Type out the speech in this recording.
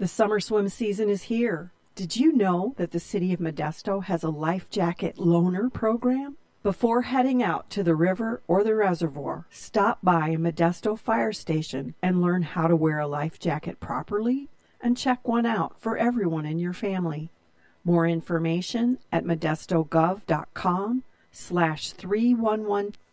The summer swim season is here. Did you know that the City of Modesto has a life jacket loaner program? Before heading out to the river or the reservoir, stop by a Modesto fire station and learn how to wear a life jacket properly and check one out for everyone in your family. More information at modestogov.com/311